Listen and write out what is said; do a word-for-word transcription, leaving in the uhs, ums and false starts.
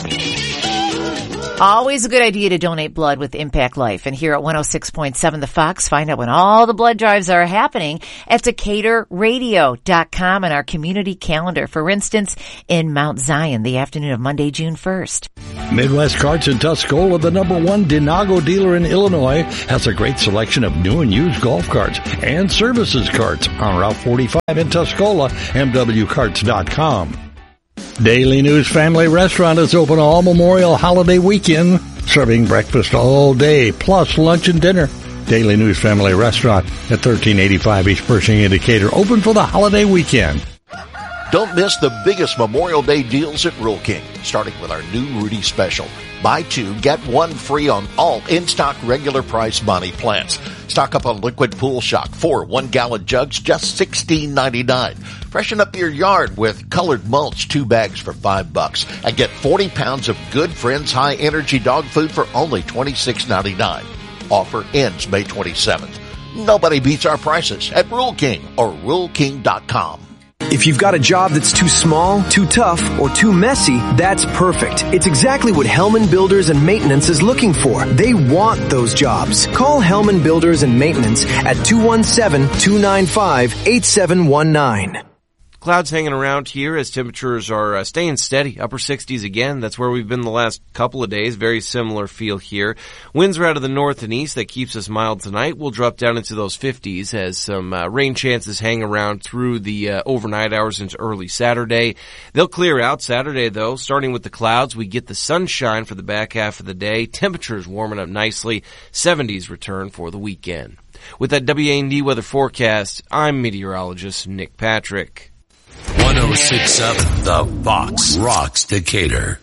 Always a good idea to donate blood with Impact Life. And here at one oh six point seven The Fox, find out when all the blood drives are happening at Decatur Radio dot com and our community calendar. For instance, in Mount Zion, the afternoon of Monday, June first. Midwest Carts in Tuscola, the number one Denago dealer in Illinois, has a great selection of new and used golf carts and services carts on Route forty-five in Tuscola, M W carts dot com. Daily News Family Restaurant is open all Memorial Holiday weekend, serving breakfast all day, plus lunch and dinner. Daily News Family Restaurant at thirteen eighty-five East Pershing in Decatur, open for the holiday weekend. Don't miss the biggest Memorial Day deals at Rural King, starting with our new Rudy Special. Buy two, get one free on all in-stock regular price Bonnie plants. Stock up on liquid pool shock, four one-gallon jugs, just sixteen ninety-nine. Freshen up your yard with colored mulch, two bags for five bucks. And get forty pounds of Good Friends high-energy dog food for only twenty-six ninety-nine. Offer ends May twenty-seventh. Nobody beats our prices at Rural King or rural king dot com. If you've got a job that's too small, too tough, or too messy, that's perfect. It's exactly what Hellman Builders and Maintenance is looking for. They want those jobs. Call Hellman Builders and Maintenance at two one seven, two nine five, eight seven one nine. Clouds hanging around here as temperatures are uh, staying steady, upper sixties again. That's where we've been the last couple of days. Very similar feel here. Winds are out of the north and east. That keeps us mild tonight. We'll drop down into those fifties as some uh, rain chances hang around through the uh, overnight hours into early Saturday. They'll clear out Saturday, though. Starting with the clouds, we get the sunshine for the back half of the day. Temperatures warming up nicely. seventies return for the weekend. With that W A N D weather forecast, I'm meteorologist Nick Patrick. one oh six point seven The Fox rocks Decatur.